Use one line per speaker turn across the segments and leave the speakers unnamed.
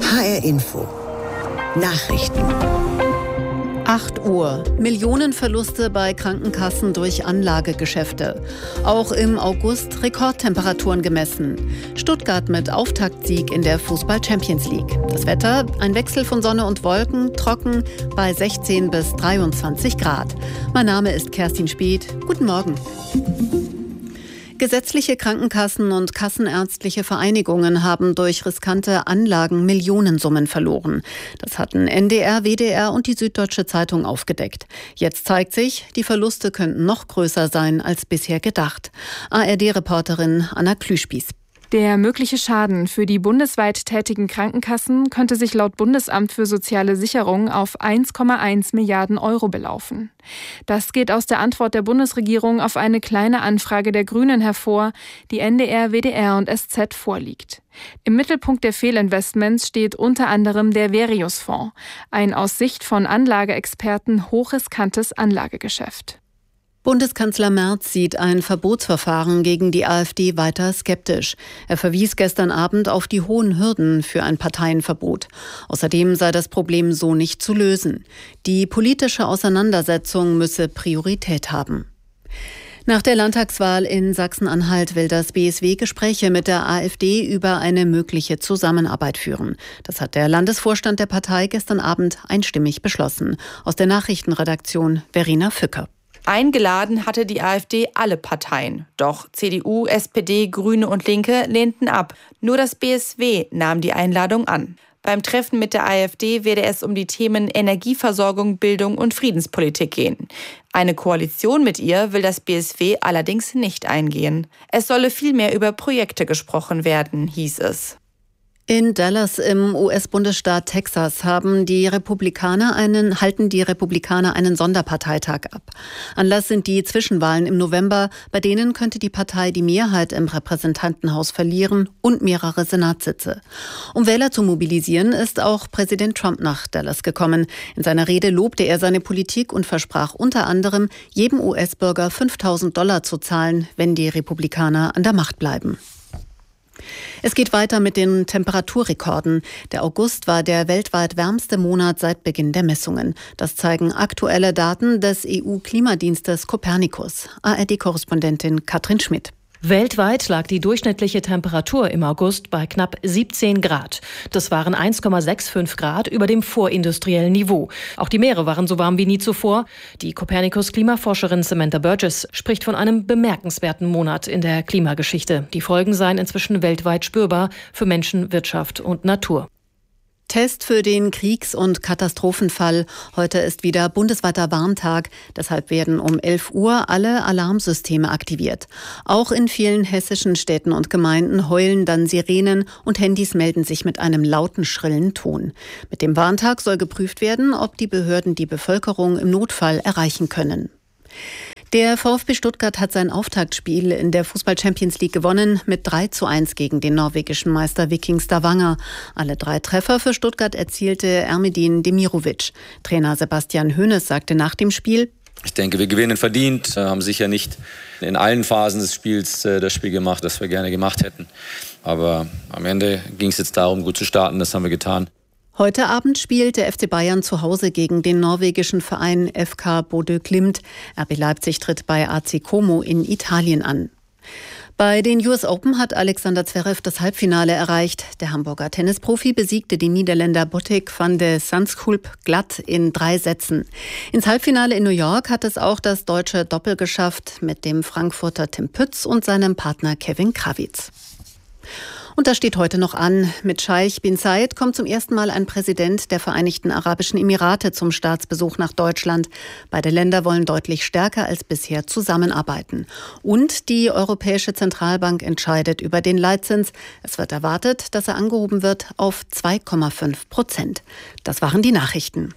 HR Info. Nachrichten.
8 Uhr. Millionenverluste bei Krankenkassen durch Anlagegeschäfte. Auch im August Rekordtemperaturen gemessen. Stuttgart mit Auftaktsieg in der Fußball-Champions League. Das Wetter, ein Wechsel von Sonne und Wolken, trocken bei 16 bis 23 Grad. Mein Name ist Kerstin Speth. Guten Morgen. Gesetzliche Krankenkassen und kassenärztliche Vereinigungen haben durch riskante Anlagen Millionensummen verloren. Das hatten NDR, WDR und die Süddeutsche Zeitung aufgedeckt. Jetzt zeigt sich, die Verluste könnten noch größer sein als bisher gedacht. ARD-Reporterin Anna Klüspieß.
Der mögliche Schaden für die bundesweit tätigen Krankenkassen könnte sich laut Bundesamt für Soziale Sicherung auf 1,1 Milliarden Euro belaufen. Das geht aus der Antwort der Bundesregierung auf eine kleine Anfrage der Grünen hervor, die NDR, WDR und SZ vorliegt. Im Mittelpunkt der Fehlinvestments steht unter anderem der Verius-Fonds, ein aus Sicht von Anlageexperten hochriskantes Anlagegeschäft.
Bundeskanzler Merz sieht ein Verbotsverfahren gegen die AfD weiter skeptisch. Er verwies gestern Abend auf die hohen Hürden für ein Parteienverbot. Außerdem sei das Problem so nicht zu lösen. Die politische Auseinandersetzung müsse Priorität haben. Nach der Landtagswahl in Sachsen-Anhalt will das BSW Gespräche mit der AfD über eine mögliche Zusammenarbeit führen. Das hat der Landesvorstand der Partei gestern Abend einstimmig beschlossen. Aus der Nachrichtenredaktion Verena Fücker.
Eingeladen hatte die AfD alle Parteien. Doch CDU, SPD, Grüne und Linke lehnten ab. Nur das BSW nahm die Einladung an. Beim Treffen mit der AfD werde es um die Themen Energieversorgung, Bildung und Friedenspolitik gehen. Eine Koalition mit ihr will das BSW allerdings nicht eingehen. Es solle vielmehr über Projekte gesprochen werden, hieß es.
In Dallas im US-Bundesstaat Texas halten die Republikaner einen Sonderparteitag ab. Anlass sind die Zwischenwahlen im November, bei denen könnte die Partei die Mehrheit im Repräsentantenhaus verlieren und mehrere Senatssitze. Um Wähler zu mobilisieren, ist auch Präsident Trump nach Dallas gekommen. In seiner Rede lobte er seine Politik und versprach unter anderem, jedem US-Bürger $5.000 zu zahlen, wenn die Republikaner an der Macht bleiben. Es geht weiter mit den Temperaturrekorden. Der August war der weltweit wärmste Monat seit Beginn der Messungen. Das zeigen aktuelle Daten des EU-Klimadienstes Copernicus. ARD-Korrespondentin Katrin Schmidt.
Weltweit lag die durchschnittliche Temperatur im August bei knapp 17 Grad. Das waren 1,65 Grad über dem vorindustriellen Niveau. Auch die Meere waren so warm wie nie zuvor. Die Copernicus-Klimaforscherin Samantha Burgess spricht von einem bemerkenswerten Monat in der Klimageschichte. Die Folgen seien inzwischen weltweit spürbar für Menschen, Wirtschaft und Natur.
Test für den Kriegs- und Katastrophenfall. Heute ist wieder bundesweiter Warntag. Deshalb werden um 11 Uhr alle Alarmsysteme aktiviert. Auch in vielen hessischen Städten und Gemeinden heulen dann Sirenen und Handys melden sich mit einem lauten, schrillen Ton. Mit dem Warntag soll geprüft werden, ob die Behörden die Bevölkerung im Notfall erreichen können. Der VfB Stuttgart hat sein Auftaktspiel in der Fußball-Champions League gewonnen mit 3:1 gegen den norwegischen Meister Viking Stavanger. Alle 3 Treffer für Stuttgart erzielte Ermedin Demirovic. Trainer Sebastian Hoeneß sagte nach dem Spiel:
Ich denke, wir gewinnen verdient, haben sicher nicht in allen Phasen des Spiels das Spiel gemacht, das wir gerne gemacht hätten. Aber am Ende ging es jetzt darum, gut zu starten, das haben wir getan.
Heute Abend spielt der FC Bayern zu Hause gegen den norwegischen Verein FK Bodø Glimt. RB Leipzig tritt bei AC Como in Italien an. Bei den US Open hat Alexander Zverev das Halbfinale erreicht. Der Hamburger Tennisprofi besiegte den Niederländer Botic van de Zandschulp glatt in 3 Sätzen. Ins Halbfinale in New York hat es auch das deutsche Doppel geschafft mit dem Frankfurter Tim Pütz und seinem Partner Kevin Krawitz. Und das steht heute noch an. Mit Scheich bin Zayed kommt zum ersten Mal ein Präsident der Vereinigten Arabischen Emirate zum Staatsbesuch nach Deutschland. Beide Länder wollen deutlich stärker als bisher zusammenarbeiten. Und die Europäische Zentralbank entscheidet über den Leitzins. Es wird erwartet, dass er angehoben wird auf 2,5%. Das waren die Nachrichten.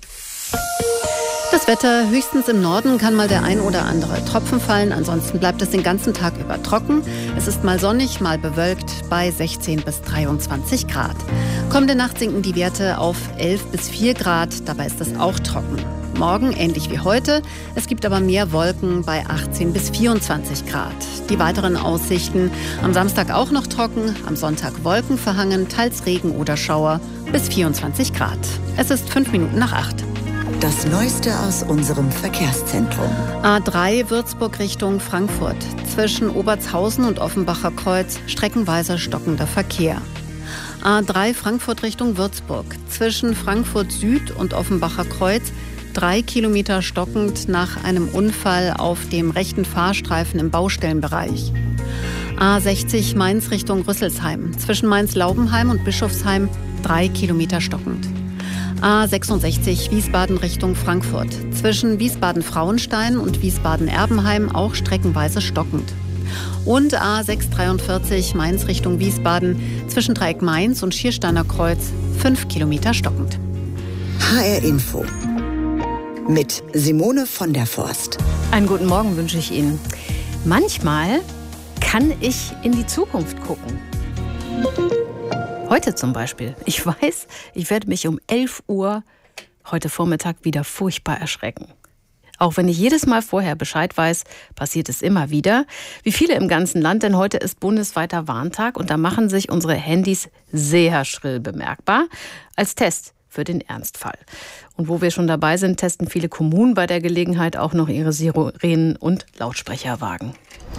Das Wetter, höchstens im Norden kann mal der ein oder andere Tropfen fallen. Ansonsten bleibt es den ganzen Tag über trocken. Es ist mal sonnig, mal bewölkt bei 16 bis 23 Grad. Kommende Nacht sinken die Werte auf 11 bis 4 Grad. Dabei ist es auch trocken. Morgen ähnlich wie heute. Es gibt aber mehr Wolken bei 18 bis 24 Grad. Die weiteren Aussichten: am Samstag auch noch trocken, am Sonntag wolkenverhangen, teils Regen oder Schauer bis 24 Grad. Es ist 8:05.
Das Neueste aus unserem Verkehrszentrum.
A3 Würzburg Richtung Frankfurt. Zwischen Obertshausen und Offenbacher Kreuz streckenweise stockender Verkehr. A3 Frankfurt Richtung Würzburg. Zwischen Frankfurt Süd und Offenbacher Kreuz 3 Kilometer stockend nach einem Unfall auf dem rechten Fahrstreifen im Baustellenbereich. A60 Mainz Richtung Rüsselsheim. Zwischen Mainz-Laubenheim und Bischofsheim 3 Kilometer stockend. A66 Wiesbaden Richtung Frankfurt. Zwischen Wiesbaden-Frauenstein und Wiesbaden-Erbenheim auch streckenweise stockend. Und A643 Mainz Richtung Wiesbaden. Zwischen Dreieck Mainz und Schiersteiner Kreuz 5 Kilometer stockend.
HR Info mit Simone von der Forst.
Einen guten Morgen wünsche ich Ihnen. Manchmal kann ich in die Zukunft gucken. Heute zum Beispiel. Ich weiß, ich werde mich um 11 Uhr heute Vormittag wieder furchtbar erschrecken. Auch wenn ich jedes Mal vorher Bescheid weiß, passiert es immer wieder. Wie viele im ganzen Land, denn heute ist bundesweiter Warntag und da machen sich unsere Handys sehr schrill bemerkbar. Als Test für den Ernstfall. Und wo wir schon dabei sind, testen viele Kommunen bei der Gelegenheit auch noch ihre Sirenen und Lautsprecherwagen.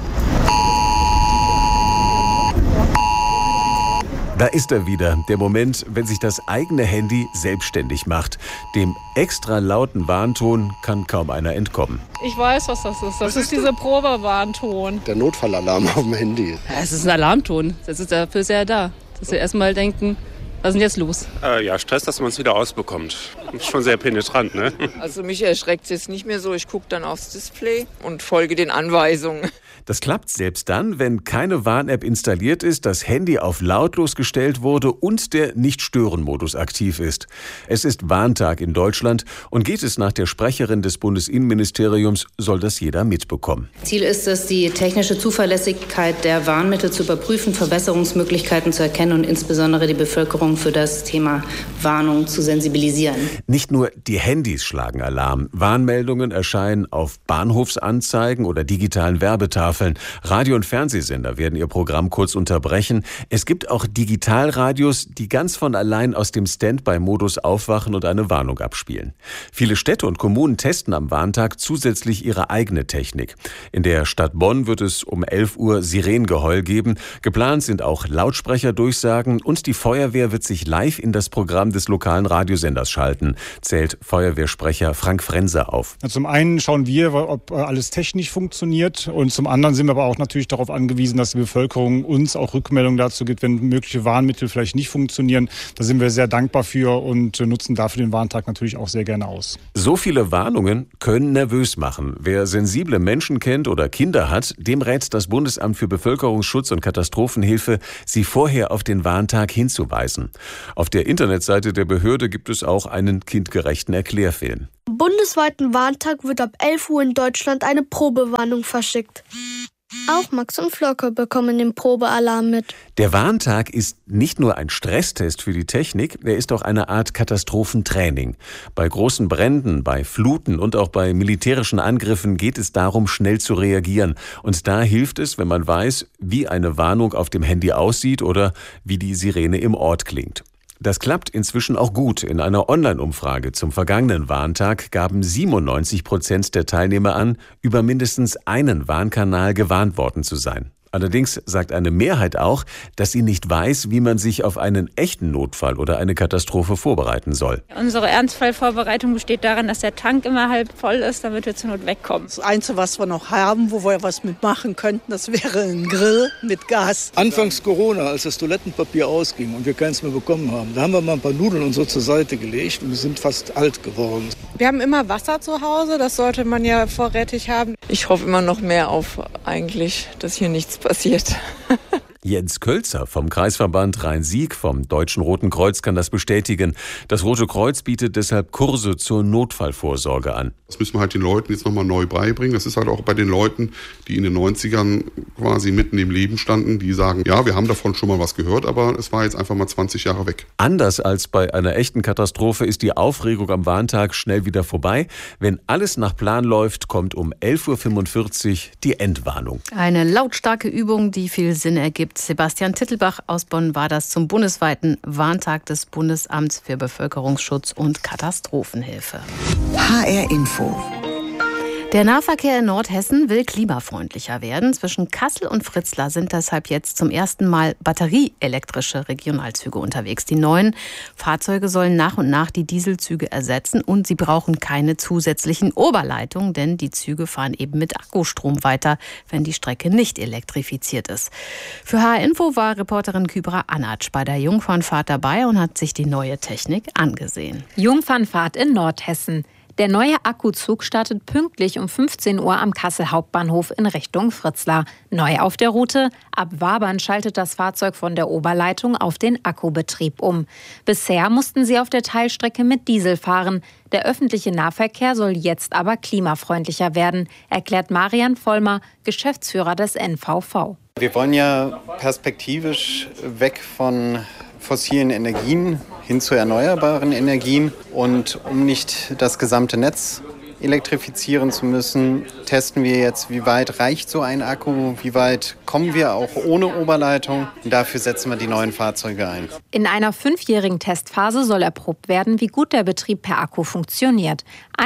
Da ist er wieder, der Moment, wenn sich das eigene Handy selbstständig macht. Dem extra lauten Warnton kann kaum einer entkommen.
Ich weiß, was das ist. Das ist dieser Probewarnton.
Der Notfallalarm auf dem Handy.
Ja, es ist ein Alarmton. Das ist dafür ist er da. Dass wir erstmal denken, was ist denn jetzt los?
Ja, Stress, dass man es wieder ausbekommt. Ist schon sehr penetrant, ne?
Also mich erschreckt es jetzt nicht mehr so. Ich gucke dann aufs Display und folge den Anweisungen.
Das klappt selbst dann, wenn keine Warn-App installiert ist, das Handy auf lautlos gestellt wurde und der Nicht-Stören-Modus aktiv ist. Es ist Warntag in Deutschland und geht es nach der Sprecherin des Bundesinnenministeriums, soll das jeder mitbekommen.
Ziel ist es, die technische Zuverlässigkeit der Warnmittel zu überprüfen, Verbesserungsmöglichkeiten zu erkennen und insbesondere die Bevölkerung für das Thema Warnung zu sensibilisieren.
Nicht nur die Handys schlagen Alarm. Warnmeldungen erscheinen auf Bahnhofsanzeigen oder digitalen Werbetafeln. Radio- und Fernsehsender werden ihr Programm kurz unterbrechen. Es gibt auch Digitalradios, die ganz von allein aus dem Standby-Modus aufwachen und eine Warnung abspielen. Viele Städte und Kommunen testen am Warntag zusätzlich ihre eigene Technik. In der Stadt Bonn wird es um 11 Uhr Sirenengeheul geben. Geplant sind auch Lautsprecherdurchsagen und die Feuerwehr wird sich live in das Programm des lokalen Radiosenders schalten, zählt Feuerwehrsprecher Frank Frenser auf.
Zum einen schauen wir, ob alles technisch funktioniert, und zum anderen sind wir aber auch natürlich darauf angewiesen, dass die Bevölkerung uns auch Rückmeldungen dazu gibt, wenn mögliche Warnmittel vielleicht nicht funktionieren. Da sind wir sehr dankbar für und nutzen dafür den Warntag natürlich auch sehr gerne aus.
So viele Warnungen können nervös machen. Wer sensible Menschen kennt oder Kinder hat, dem rät das Bundesamt für Bevölkerungsschutz und Katastrophenhilfe, sie vorher auf den Warntag hinzuweisen. Auf der Internetseite der Behörde gibt es auch einen kindgerechten Erklärfilm.
Am bundesweiten Warntag wird ab 11 Uhr in Deutschland eine Probewarnung verschickt. Auch Max und Flocke bekommen den Probealarm mit.
Der Warntag ist nicht nur ein Stresstest für die Technik, er ist auch eine Art Katastrophentraining. Bei großen Bränden, bei Fluten und auch bei militärischen Angriffen geht es darum, schnell zu reagieren. Und da hilft es, wenn man weiß, wie eine Warnung auf dem Handy aussieht oder wie die Sirene im Ort klingt. Das klappt inzwischen auch gut. In einer Online-Umfrage zum vergangenen Warntag gaben 97% der Teilnehmer an, über mindestens einen Warnkanal gewarnt worden zu sein. Allerdings sagt eine Mehrheit auch, dass sie nicht weiß, wie man sich auf einen echten Notfall oder eine Katastrophe vorbereiten soll.
Unsere Ernstfallvorbereitung besteht darin, dass der Tank immer halb voll ist, damit wir zur Not wegkommen.
Das Einzige, was wir noch haben, wo wir was mitmachen könnten, das wäre ein Grill mit Gas.
Anfangs Corona, als das Toilettenpapier ausging und wir keins mehr bekommen haben, da haben wir mal ein paar Nudeln und so zur Seite gelegt und wir sind fast alt geworden.
Wir haben immer Wasser zu Hause, das sollte man ja vorrätig haben.
Ich hoffe immer noch mehr auf eigentlich, dass hier nichts passiert.
Jens Kölzer vom Kreisverband Rhein-Sieg vom Deutschen Roten Kreuz kann das bestätigen. Das Rote Kreuz bietet deshalb Kurse zur Notfallvorsorge an.
Das müssen wir halt den Leuten jetzt nochmal neu beibringen. Das ist halt auch bei den Leuten, die in den 90ern quasi mitten im Leben standen, die sagen, ja, wir haben davon schon mal was gehört, aber es war jetzt einfach mal 20 Jahre weg.
Anders als bei einer echten Katastrophe ist die Aufregung am Warntag schnell wieder vorbei. Wenn alles nach Plan läuft, kommt um 11.45 Uhr die Endwarnung.
Eine lautstarke Übung, die viel Sinn ergibt. Sebastian Tittelbach aus Bonn war das zum bundesweiten Warntag des Bundesamts für Bevölkerungsschutz und Katastrophenhilfe.
HR Info.
Der Nahverkehr in Nordhessen will klimafreundlicher werden. Zwischen Kassel und Fritzlar sind deshalb jetzt zum ersten Mal batterieelektrische Regionalzüge unterwegs. Die neuen Fahrzeuge sollen nach und nach die Dieselzüge ersetzen und sie brauchen keine zusätzlichen Oberleitungen, denn die Züge fahren eben mit Akkustrom weiter, wenn die Strecke nicht elektrifiziert ist. Für HR Info war Reporterin Kybra Anatsch bei der Jungfernfahrt dabei und hat sich die neue Technik angesehen.
Jungfernfahrt in Nordhessen. Der neue Akkuzug startet pünktlich um 15 Uhr am Kassel Hauptbahnhof in Richtung Fritzlar. Neu auf der Route: ab Wabern schaltet das Fahrzeug von der Oberleitung auf den Akkubetrieb um. Bisher mussten sie auf der Teilstrecke mit Diesel fahren. Der öffentliche Nahverkehr soll jetzt aber klimafreundlicher werden, erklärt Marian Vollmer, Geschäftsführer des NVV.
Wir wollen ja perspektivisch weg von fossilen Energien hin zu erneuerbaren Energien. Und um nicht das gesamte Netz elektrifizieren zu müssen, testen wir jetzt, wie weit reicht so ein Akku, wie weit kommen wir auch ohne Oberleitung. Und dafür setzen wir die neuen Fahrzeuge ein.
In einer 5-jährigen Testphase soll erprobt werden, wie gut der Betrieb per Akku funktioniert.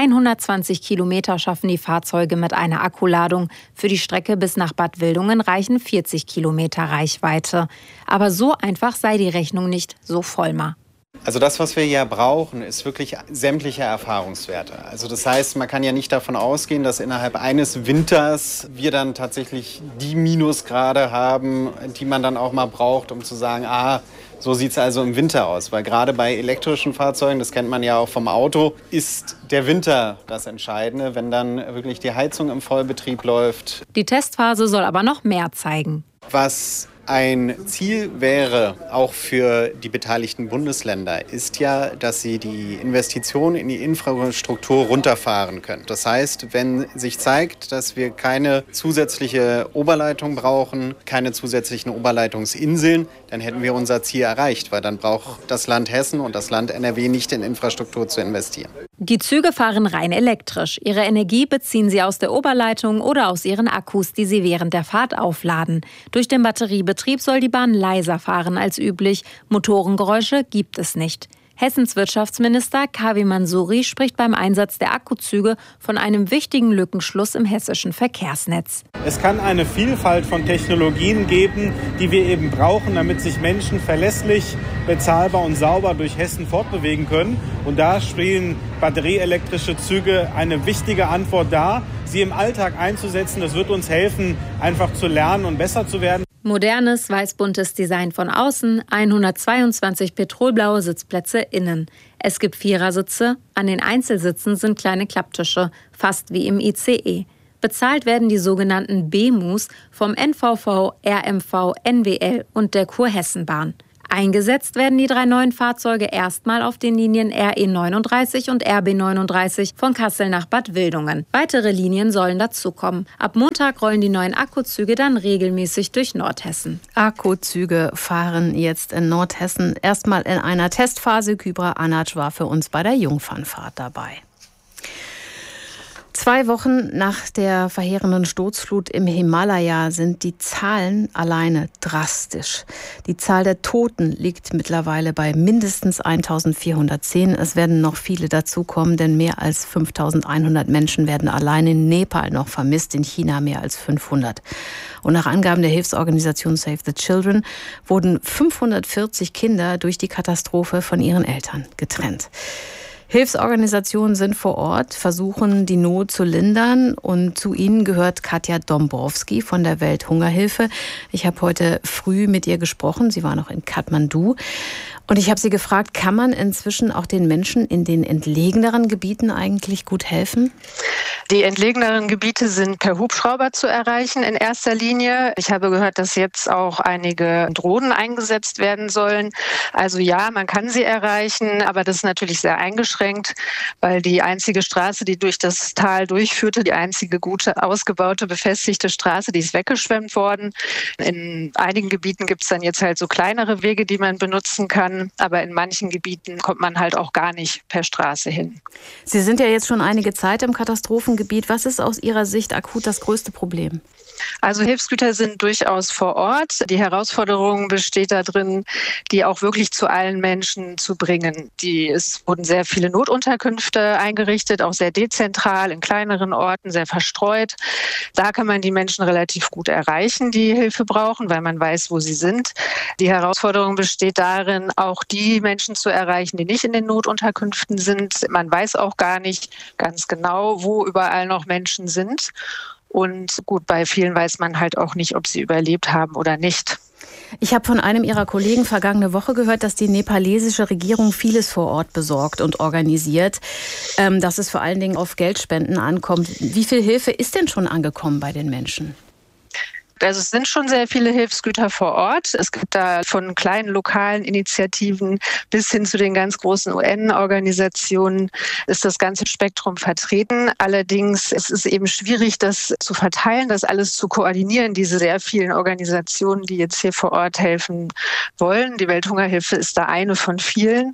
120 Kilometer schaffen die Fahrzeuge mit einer Akkuladung. Für die Strecke bis nach Bad Wildungen reichen 40 Kilometer Reichweite. Aber so einfach sei die Rechnung nicht, so Vollmer.
Also das, was wir ja brauchen, ist wirklich sämtliche Erfahrungswerte. Also das heißt, man kann ja nicht davon ausgehen, dass innerhalb eines Winters wir dann tatsächlich die Minusgrade haben, die man dann auch mal braucht, um zu sagen, so sieht es also im Winter aus. Weil gerade bei elektrischen Fahrzeugen, das kennt man ja auch vom Auto, ist der Winter das Entscheidende, wenn dann wirklich die Heizung im Vollbetrieb läuft.
Die Testphase soll aber noch mehr zeigen.
Was ein Ziel wäre, auch für die beteiligten Bundesländer, ist ja, dass sie die Investitionen in die Infrastruktur runterfahren können. Das heißt, wenn sich zeigt, dass wir keine zusätzliche Oberleitung brauchen, keine zusätzlichen Oberleitungsinseln, dann hätten wir unser Ziel erreicht, weil dann braucht das Land Hessen und das Land NRW nicht in Infrastruktur zu investieren.
Die Züge fahren rein elektrisch. Ihre Energie beziehen sie aus der Oberleitung oder aus ihren Akkus, die sie während der Fahrt aufladen. Durch den Batteriebetrieb soll die Bahn leiser fahren als üblich. Motorengeräusche gibt es nicht. Hessens Wirtschaftsminister Kavi Mansouri spricht beim Einsatz der Akkuzüge von einem wichtigen Lückenschluss im hessischen Verkehrsnetz.
Es kann eine Vielfalt von Technologien geben, die wir eben brauchen, damit sich Menschen verlässlich, bezahlbar und sauber durch Hessen fortbewegen können. Und da spielen batterieelektrische Züge eine wichtige Antwort dar. Sie im Alltag einzusetzen, das wird uns helfen, einfach zu lernen und besser zu werden.
Modernes, weißbuntes Design von außen, 122 petrolblaue Sitzplätze innen. Es gibt Vierersitze, an den Einzelsitzen sind kleine Klapptische, fast wie im ICE. Bezahlt werden die sogenannten BMUs vom NVV, RMV, NWL und der Kurhessenbahn. Eingesetzt werden die 3 neuen Fahrzeuge erstmal auf den Linien RE 39 und RB 39 von Kassel nach Bad Wildungen. Weitere Linien sollen dazukommen. Ab Montag rollen die neuen Akkuzüge dann regelmäßig durch Nordhessen.
Akkuzüge fahren jetzt in Nordhessen erstmal in einer Testphase. Kybra Anatsch war für uns bei der Jungfernfahrt dabei. 2 Wochen nach der verheerenden Sturzflut im Himalaya sind die Zahlen alleine drastisch. Die Zahl der Toten liegt mittlerweile bei mindestens 1410. Es werden noch viele dazukommen, denn mehr als 5100 Menschen werden allein in Nepal noch vermisst, in China mehr als 500. Und nach Angaben der Hilfsorganisation Save the Children wurden 540 Kinder durch die Katastrophe von ihren Eltern getrennt. Hilfsorganisationen sind vor Ort, versuchen die Not zu lindern und zu ihnen gehört Katja Dombrowski von der Welthungerhilfe. Ich habe heute früh mit ihr gesprochen, sie war noch in Kathmandu und ich habe sie gefragt, kann man inzwischen auch den Menschen in den entlegeneren Gebieten eigentlich gut helfen?
Die entlegeneren Gebiete sind per Hubschrauber zu erreichen in erster Linie. Ich habe gehört, dass jetzt auch einige Drohnen eingesetzt werden sollen. Also ja, man kann sie erreichen, aber das ist natürlich sehr eingeschränkt, weil die einzige Straße, die durch das Tal durchführte, die einzige gute, ausgebaute, befestigte Straße, die ist weggeschwemmt worden. In einigen Gebieten gibt es dann jetzt halt so kleinere Wege, die man benutzen kann, aber in manchen Gebieten kommt man halt auch gar nicht per Straße hin.
Sie sind ja jetzt schon einige Zeit im Katastrophengebiet. Was ist aus Ihrer Sicht akut das größte Problem?
Also Hilfsgüter sind durchaus vor Ort. Die Herausforderung besteht darin, die auch wirklich zu allen Menschen zu bringen. Es wurden sehr viele Notunterkünfte eingerichtet, auch sehr dezentral, in kleineren Orten, sehr verstreut. Da kann man die Menschen relativ gut erreichen, die Hilfe brauchen, weil man weiß, wo sie sind. Die Herausforderung besteht darin, auch die Menschen zu erreichen, die nicht in den Notunterkünften sind. Man weiß auch gar nicht ganz genau, wo überall noch Menschen sind. Und gut, bei vielen weiß man halt auch nicht, ob sie überlebt haben oder nicht.
Ich habe von einem Ihrer Kollegen vergangene Woche gehört, dass die nepalesische Regierung vieles vor Ort besorgt und organisiert, dass es vor allen Dingen auf Geldspenden ankommt. Wie viel Hilfe ist denn schon angekommen bei den Menschen?
Also es sind schon sehr viele Hilfsgüter vor Ort. Es gibt da von kleinen lokalen Initiativen bis hin zu den ganz großen UN-Organisationen ist das ganze Spektrum vertreten. Allerdings ist es eben schwierig, das zu verteilen, das alles zu koordinieren, diese sehr vielen Organisationen, die jetzt hier vor Ort helfen wollen. Die Welthungerhilfe ist da eine von vielen.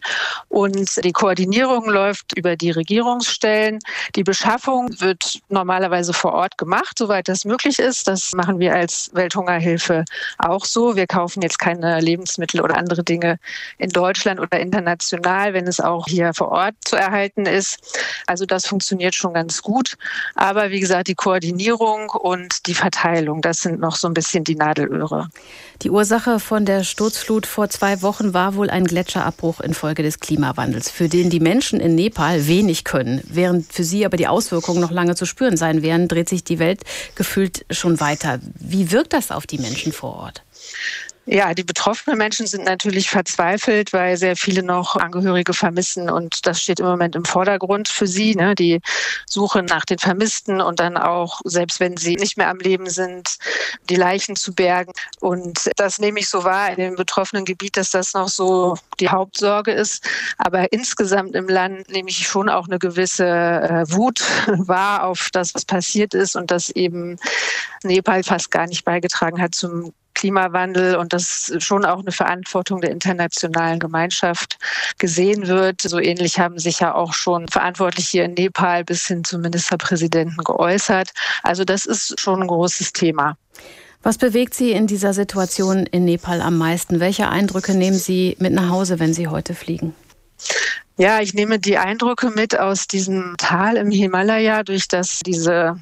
Und die Koordinierung läuft über die Regierungsstellen. Die Beschaffung wird normalerweise vor Ort gemacht, soweit das möglich ist. Das machen wir als Welthungerhilfe auch so. Wir kaufen jetzt keine Lebensmittel oder andere Dinge in Deutschland oder international, wenn es auch hier vor Ort zu erhalten ist. Also das funktioniert schon ganz gut. Aber wie gesagt, die Koordinierung und die Verteilung, das sind noch so ein bisschen die Nadelöhre.
Die Ursache von der Sturzflut vor 2 Wochen war wohl ein Gletscherabbruch infolge des Klimawandels, für den die Menschen in Nepal wenig können. Während für sie aber die Auswirkungen noch lange zu spüren sein werden, dreht sich die Welt gefühlt schon weiter. Wie wirkt das auf die Menschen vor Ort?
Ja, die betroffenen Menschen sind natürlich verzweifelt, weil sehr viele noch Angehörige vermissen und das steht im Moment im Vordergrund für sie, ne? Die Suche nach den Vermissten und dann auch, selbst wenn sie nicht mehr am Leben sind, die Leichen zu bergen. Und das nehme ich so wahr in dem betroffenen Gebiet, dass das noch so die Hauptsorge ist. Aber insgesamt im Land nehme ich schon auch eine gewisse Wut wahr auf das, was passiert ist und dass eben Nepal fast gar nicht beigetragen hat zum Klimawandel und dass schon auch eine Verantwortung der internationalen Gemeinschaft gesehen wird. So ähnlich haben sich ja auch schon Verantwortliche hier in Nepal bis hin zum Ministerpräsidenten geäußert. Also das ist schon ein großes Thema.
Was bewegt Sie in dieser Situation in Nepal am meisten? Welche Eindrücke nehmen Sie mit nach Hause, wenn Sie heute fliegen?
Ja, ich nehme die Eindrücke mit aus diesem Tal im Himalaya, durch das diese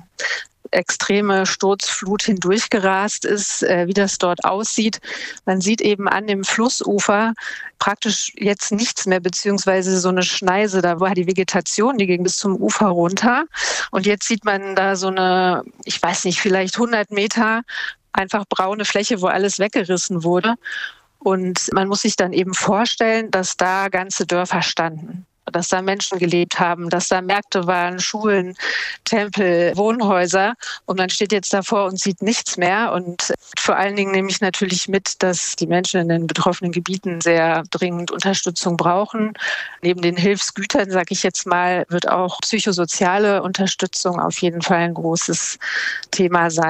extreme Sturzflut hindurchgerast ist, wie das dort aussieht. Man sieht eben an dem Flussufer praktisch jetzt nichts mehr, beziehungsweise so eine Schneise, da war die Vegetation, die ging bis zum Ufer runter. Und jetzt sieht man da so eine, ich weiß nicht, vielleicht 100 Meter einfach braune Fläche, wo alles weggerissen wurde. Und man muss sich dann eben vorstellen, dass da ganze Dörfer standen, dass da Menschen gelebt haben, dass da Märkte waren, Schulen, Tempel, Wohnhäuser. Und man steht jetzt davor und sieht nichts mehr. Und vor allen Dingen nehme ich natürlich mit, dass die Menschen in den betroffenen Gebieten sehr dringend Unterstützung brauchen. Neben den Hilfsgütern, sage ich jetzt mal, wird auch psychosoziale Unterstützung auf jeden Fall ein großes Thema sein.